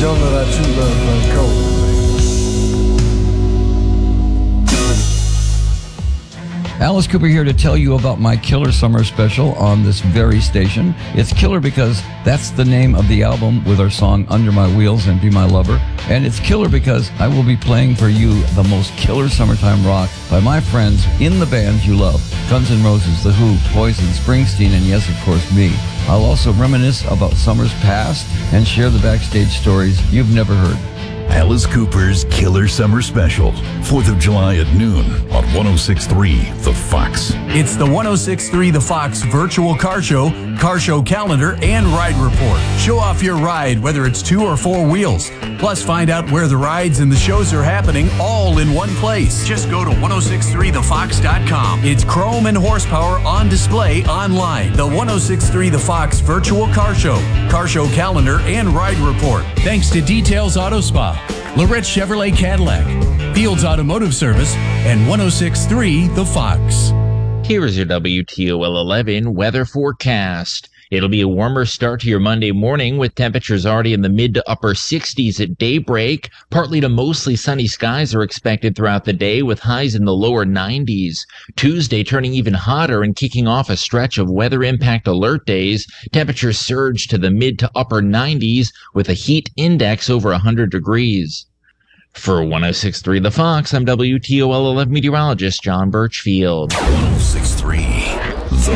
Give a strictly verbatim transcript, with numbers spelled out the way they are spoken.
Don't let our true love run cold. Alice Cooper here to tell you about my Killer Summer special on this very station. It's killer because that's the name of the album with our song Under My Wheels and Be My Lover. And it's killer because I will be playing for you the most killer summertime rock by my friends in the bands you love. Guns N' Roses, The Who, Poison, Springsteen, and yes, of course, me. I'll also reminisce about summers past and share the backstage stories you've never heard. Alice Cooper's Killer Summer Special, fourth of July at noon on one oh six point three The Fox. It's the one oh six point three The Fox virtual car show, car show calendar, and ride report. Show off your ride, whether it's two or four wheels. Plus, find out where the rides and the shows are happening all in one place. Just go to ten sixty-three the fox dot com. It's chrome and horsepower on display online. The ten sixty-three The Fox virtual car show, car show calendar, and ride report. Thanks to Details Auto Spa, Lorette Chevrolet Cadillac, Fields Automotive Service, and ten sixty-three The Fox. Here is your W T O L eleven weather forecast. It'll be a warmer start to your Monday morning with temperatures already in the mid to upper sixties at daybreak. Partly to mostly sunny skies are expected throughout the day with highs in the lower nineties. Tuesday turning even hotter and kicking off a stretch of weather impact alert days. Temperatures surge to the mid to upper nineties with a heat index over one hundred degrees. For ten sixty-three The Fox, I'm W T O L eleven meteorologist John Birchfield. ten sixty-three